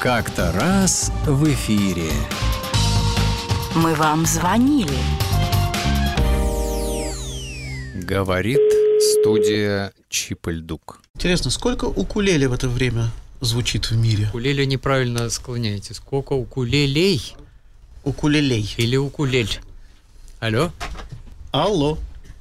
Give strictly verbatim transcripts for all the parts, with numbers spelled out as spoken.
Как-то раз в эфире. Мы вам звонили. Говорит студия Чип-Ль-Дук. Интересно, сколько укулеле в это время звучит в мире? Укулеле неправильно склоняете. Сколько укулелей? Укулелей. Или укулель? Алло? Алло.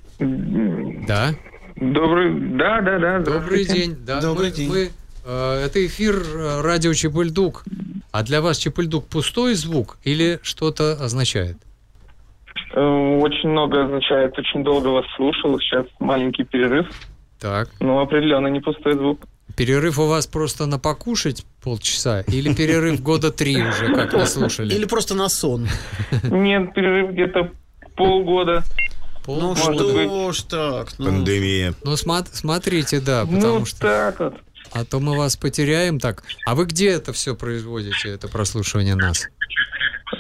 Да. Добрый, да, да, да. Добрый день. Да, Добрый мы, день. Мы, э, это эфир э, радио Чип-Ль-Дук. А для вас Чип-Ль-Дук пустой звук или что-то означает? Э, Очень много означает. Очень долго вас слушал. Сейчас маленький перерыв. Так. Но определенно не пустой звук. Перерыв у вас просто на покушать полчаса? Или перерыв года три уже, как вы слушали? Или просто на сон. Нет, перерыв где-то полгода. Ну Полгода. что ж так? Ну, Пандемия. Ну, сма- смотрите, да, потому Ну, что... так вот. А то мы вас потеряем так. А вы где это все производите, это прослушивание нас? Э,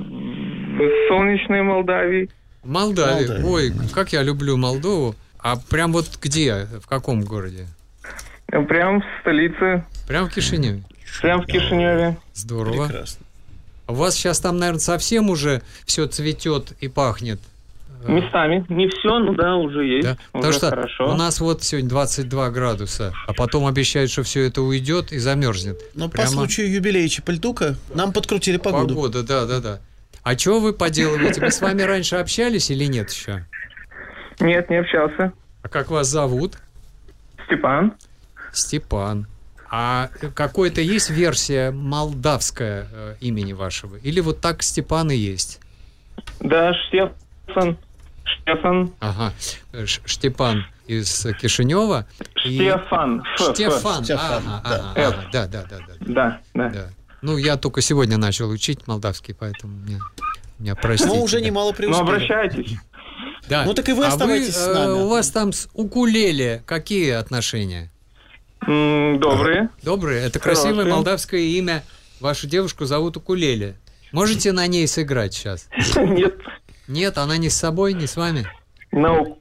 В солнечной Молдавии. В Молдавии. Молдавия. Ой, как я люблю Молдову. А прям вот где? В каком городе? Э, Прям в столице. Прям в Кишиневе. Прям в Кишиневе. Здорово. прекрасно. А у вас сейчас там, наверное, совсем уже все цветет и пахнет. Э, Местами. Не все, ну да, уже есть. Да? Уже Потому что хорошо. у нас вот сегодня двадцать два градуса, а потом обещают, что все это уйдет и замерзнет. Но по Прямо случаю юбилея Чип-Ль-Дука нам подкрутили погоду. погода, да, да, да. А что вы поделываете? Мы с вами раньше общались или нет еще? Нет, не общался. А как вас зовут? Степан. Степан. А какой-то есть версия молдавская э, имени вашего? Или вот так Степан и есть? Да, Штефан. Штефан. Ага. Ш- Штепан из Кишинева. и- Штефан. Ф, Ф. Штефан. Штефан, Ага, да. ага, ага. Да, да, да, да, Да, да. да. Ну, я только сегодня начал учить молдавский, поэтому меня, меня простите. Но уже да. немало Ну, преуспели. обращайтесь. Да. Ну, так и вы А оставайтесь с э, нами. У вас там с укулеле какие отношения? М, Добрые. Добрые. Это Хорошие. красивое молдавское имя. Вашу девушку зовут Укулеле. Можете на ней сыграть сейчас? Нет. Нет, она не с собой, не с вами. На, у-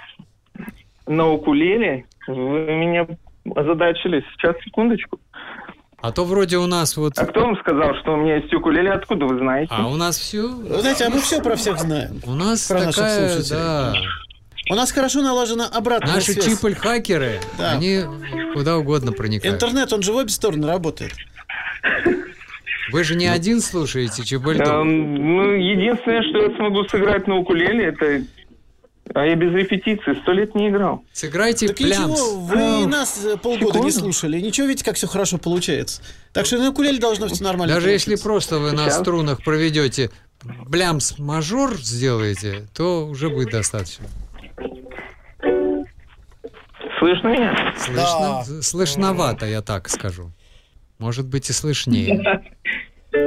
на укулеле вы меня озадачили. Сейчас, секундочку. А то вроде у нас вот... А кто вам сказал, что у меня есть укулеле? Откуда вы знаете? А у нас все... Вы знаете, а мы все про всех знаем. У нас Про наших такая, слушателей. да... У нас хорошо налажена обратная Наши связь. чип-ль-хакеры, Да. они куда угодно проникают. Интернет, он же в обе стороны работает. Вы же не один слушаете чип-ль-дук. Эм, ну, единственное, что я смогу сыграть на укулеле, это... А я без репетиции сто лет не играл. Сыграйте Так плямс. ничего, вы и А, нас э, полгода не секунду. слушали. Ничего, видите, как все хорошо получается. Так что на укулеле должно все нормально Даже если получиться. просто вы на Сейчас. струнах проведете блямс-мажор сделаете, то уже будет достаточно. Слышно меня? Слышно? Слышновато, я так скажу. Может быть и слышнее.